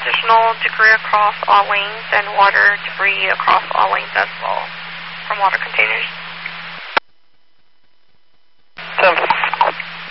additional debris across all lanes and water debris across all lanes as well from water containers.